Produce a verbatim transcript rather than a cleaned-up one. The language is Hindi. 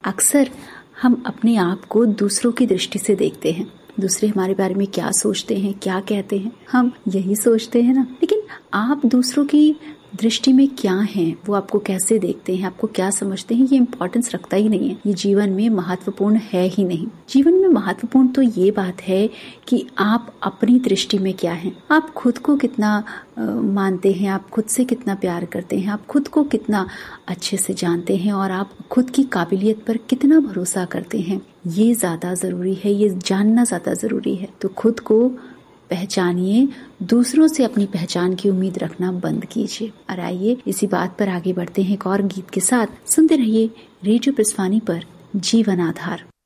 अक्सर हम अपने आप को दूसरों की दृष्टि से देखते हैं। दूसरे हमारे बारे में क्या सोचते हैं, क्या कहते हैं, हम यही सोचते हैं ना। लेकिन आप दूसरों की दृष्टि में क्या हैं, वो आपको कैसे देखते हैं, आपको क्या समझते हैं, ये इम्पोर्टेंस रखता ही नहीं है। ये जीवन में महत्वपूर्ण है ही नहीं। जीवन में महत्वपूर्ण तो ये बात है कि आप अपनी दृष्टि में क्या हैं, आप खुद को कितना आ, मानते हैं, आप खुद से कितना प्यार करते हैं, आप खुद को कितना अच्छे से जानते हैं और आप खुद की काबिलियत पर कितना भरोसा करते हैं। ये ज्यादा जरूरी है, ये जानना ज्यादा जरूरी है। तो खुद को पहचानिए, दूसरों से अपनी पहचान की उम्मीद रखना बंद कीजिए। और आइए इसी बात पर आगे बढ़ते हैं एक और गीत के साथ। सुनते रहिए रेडियो प्रस्वानी पर जीवन आधार।